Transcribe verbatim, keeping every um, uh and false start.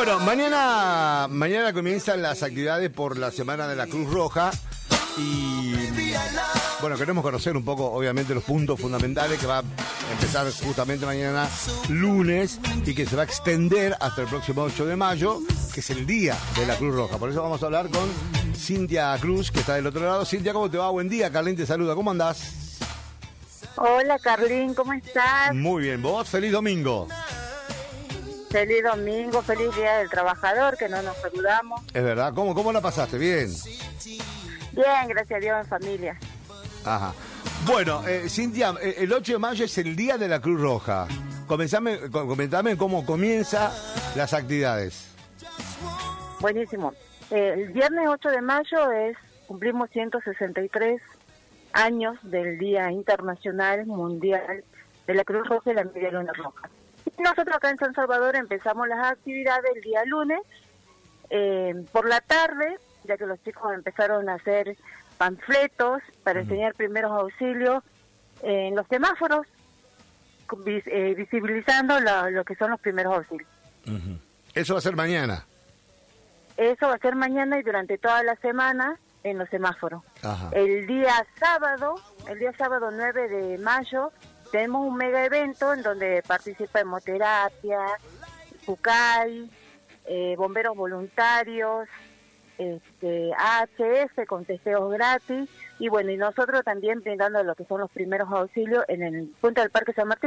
Bueno, mañana, mañana comienzan las actividades por la Semana de la Cruz Roja y bueno, queremos conocer un poco, obviamente, los puntos fundamentales que va a empezar justamente mañana lunes y que se va a extender hasta el próximo ocho de mayo, que es el Día de la Cruz Roja. Por eso vamos a hablar con Cintia Cruz, que está del otro lado. Cintia, ¿cómo te va? Buen día. Carlín te saluda. ¿Cómo andás? Hola, Carlín, ¿cómo estás? Muy bien. ¿Vos? Feliz domingo. Feliz domingo, feliz Día del Trabajador, que no nos saludamos. Es verdad. ¿Cómo, cómo la pasaste? ¿Bien? Bien, gracias a Dios, en familia. Ajá. Bueno, eh, Cintia, el ocho de mayo es el Día de la Cruz Roja. Comenzame, comentame cómo comienzan las actividades. Buenísimo. Eh, el viernes ocho de mayo es cumplimos ciento sesenta y tres años del Día Internacional Mundial de la Cruz Roja y la Media Luna Roja. Nosotros acá en San Salvador empezamos las actividades el día lunes, eh, por la tarde, ya que los chicos empezaron a hacer panfletos para uh-huh. enseñar primeros auxilios eh, en los semáforos, vis, eh, visibilizando lo, lo que son los primeros auxilios. Uh-huh. Eso va a ser mañana. Eso va a ser mañana y durante toda la semana en los semáforos. Ajá. El día sábado, el día sábado nueve de mayo, tenemos un mega evento en donde participa hemoterapia, Pucay, eh, bomberos voluntarios, este, A H F con testeos gratis y bueno, y nosotros también brindando lo que son los primeros auxilios en el punto del Parque San Martín.